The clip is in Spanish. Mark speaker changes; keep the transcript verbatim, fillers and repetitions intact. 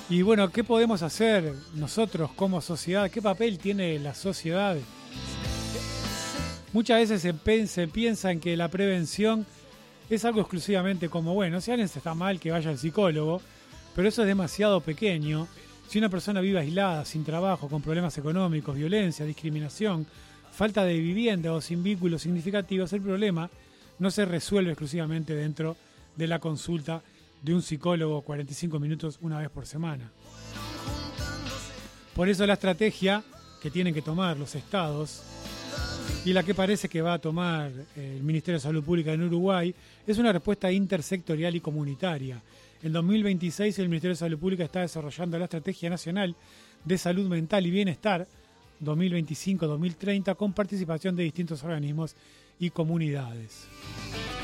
Speaker 1: Y bueno, ¿qué podemos hacer nosotros como sociedad? ¿Qué papel tiene la sociedad? Muchas veces se, pen- se piensa en que la prevención es algo exclusivamente como, bueno, si alguien se está mal, que vaya al psicólogo, pero eso es demasiado pequeño. Si una persona vive aislada, sin trabajo, con problemas económicos, violencia, discriminación, falta de vivienda o sin vínculos significativos, el problema no se resuelve exclusivamente dentro de la consulta de un psicólogo cuarenta y cinco minutos una vez por semana. Por eso la estrategia que tienen que tomar los estados y la que parece que va a tomar el Ministerio de Salud Pública en Uruguay es una respuesta intersectorial y comunitaria. En dos mil veintiséis el Ministerio de Salud Pública está desarrollando la Estrategia Nacional de Salud Mental y Bienestar dos mil veinticinco a dos mil treinta con participación de distintos organismos y comunidades.